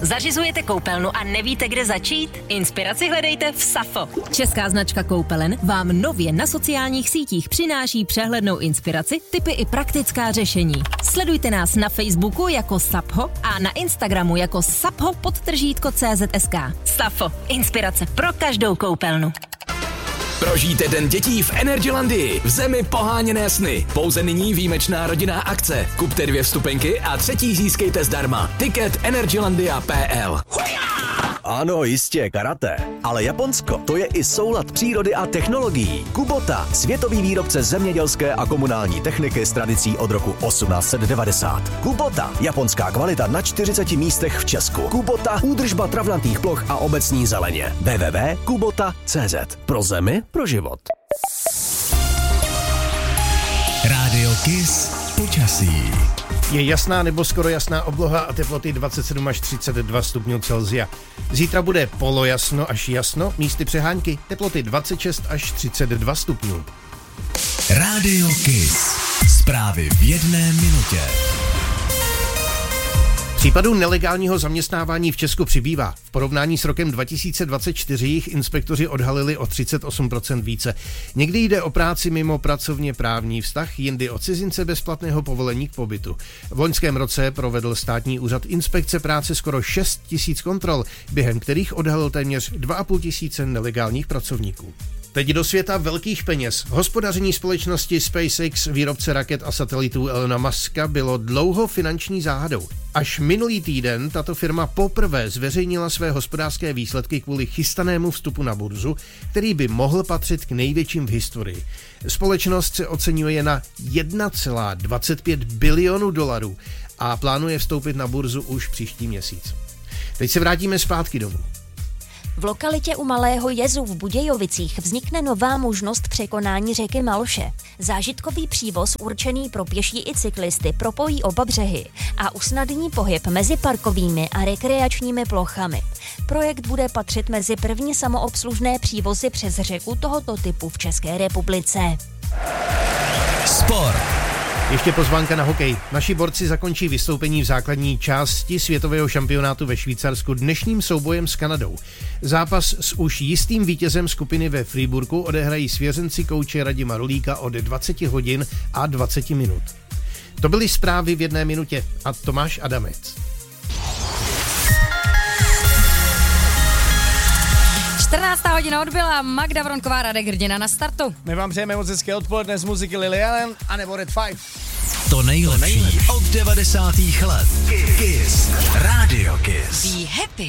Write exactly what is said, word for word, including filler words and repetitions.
Zařizujete koupelnu a nevíte, kde začít? Inspiraci hledejte v Safo. Česká značka koupelen vám nově na sociálních sítích přináší přehlednou inspiraci, tipy i praktická řešení. Sledujte nás na Facebooku jako Sapho a na Instagramu jako sapho podtržítko C Z S K. Safo. Inspirace pro každou koupelnu. Prožijte den dětí v Energylandii, v zemi poháněné sny. Pouze nyní výjimečná rodinná akce. Kupte dvě vstupenky a třetí získejte zdarma. Tiket energylandia tečka p l. Ano, jistě, karate. Ale Japonsko, to je i soulad přírody a technologií. Kubota, světový výrobce zemědělské a komunální techniky s tradicí od roku osmnáct set devadesát. Kubota, japonská kvalita na čtyřiceti místech v Česku. Kubota, údržba travnatých ploch a obecní zeleně. w w w tečka kubota tečka c z. Pro zemi, pro život. Rádio Kiss počasí. Je jasná nebo skoro jasná obloha a teploty dvacet sedm až třicet dva stupňů Celsia. Zítra bude polojasno až jasno, místy přehánky, teploty dvacet šest až třicet dva stupňů. Rádio Kiss. Zprávy v jedné minutě. Případů nelegálního zaměstnávání v Česku přibývá. V porovnání s rokem dva tisíce dvacet čtyři jich inspektoři odhalili o třicet osm procent více. Někdy jde o práci mimo pracovně právní vztah, jindy o cizince bez platného povolení k pobytu. V loňském roce provedl státní úřad inspekce práce skoro šest tisíc kontrol, během kterých odhalil téměř dva a půl tisíce nelegálních pracovníků. Teď do světa velkých peněz. Hospodaření společnosti SpaceX, výrobce raket a satelitů Elona Muska, bylo dlouho finanční záhadou. Až minulý týden tato firma poprvé zveřejnila své hospodářské výsledky kvůli chystanému vstupu na burzu, který by mohl patřit k největším v historii. Společnost se oceňuje na jedna celá dvacet pět bilionu dolarů a plánuje vstoupit na burzu už příští měsíc. Teď se vrátíme zpátky domů. V lokalitě u Malého jezu v Budějovicích vznikne nová možnost překonání řeky Malše. Zážitkový přívoz určený pro pěší i cyklisty propojí oba břehy a usnadní pohyb mezi parkovými a rekreačními plochami. Projekt bude patřit mezi první samoobslužné přívozy přes řeku tohoto typu v České republice. Sport. Ještě pozvánka na hokej. Naši borci zakončí vystoupení v základní části světového šampionátu ve Švýcarsku dnešním soubojem s Kanadou. Zápas s už jistým vítězem skupiny ve Freiburgu odehrají svěřenci kouče Radima Rulíka od dvacet hodin a dvacet minut. To byly zprávy v jedné minutě a Tomáš Adamec. čtrnáctá hodina odbyla, Magda Vronková, Radek Hrdina na startu. My vám přejeme moc hezké odpoledne z muziky Lily Allen a nebo Red Five. To nejlepší, to nejlepší od devadesátých let. Kiss. Radio Kiss. Be happy.